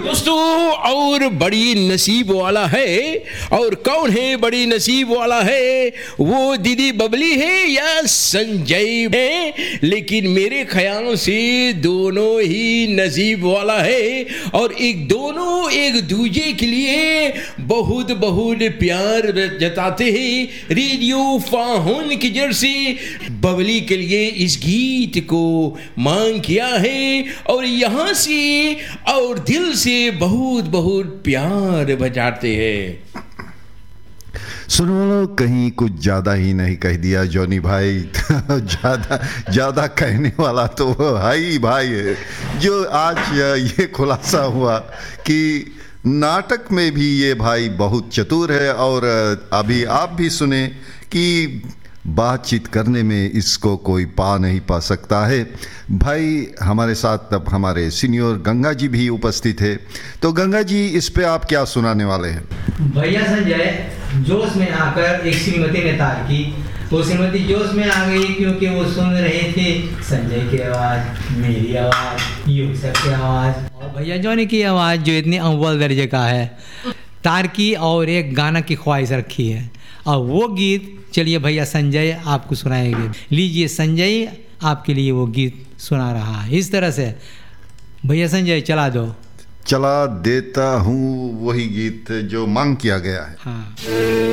दोस्तों, और बड़ी नसीब वाला है, और कौन है बड़ी नसीब वाला है? वो दीदी बबली है या संजय है? लेकिन मेरे ख्याल से दोनों ही नसीब वाला है, और दोनों एक दूजे के लिए बहुत बहुत प्यार जताते हैं। रेडियो फाहुन की जर से बबली के लिए इस गीत को मांग किया है, और यहाँ से और दिल से बहुत बहुत प्यार बजाते हैं। सुनो, कहीं कुछ ज्यादा ही नहीं कह दिया जॉनी भाई? ज्यादा कहने वाला तो हाई भाई है, जो आज ये खुलासा हुआ कि नाटक में भी ये भाई बहुत चतुर है, और अभी आप भी सुने कि बातचीत करने में इसको कोई पा नहीं पा सकता है। भाई हमारे साथ अब हमारे सीनियर गंगा जी भी उपस्थित है। तो गंगा जी, इस पे आप क्या सुनाने वाले हैं? भैया संजय जोश में आकर एक श्रीमती ने तार की। वो श्रीमती जोश में आ गई क्योंकि वो सुन रहे थे संजय की आवाज़, मेरी आवाज़, यूसुफ की आवाज़ और भैया जॉनी की आवाज़, जो इतनी अव्वल दर्जे का है। तार की और एक गाना की ख्वाहिश रखी है, और वो गीत चलिए भैया संजय आपको सुनाएंगे। लीजिए संजय, आपके लिए वो गीत सुना रहा है इस तरह से। भैया संजय चला देता हूँ वही गीत जो मांग किया गया है। हाँ।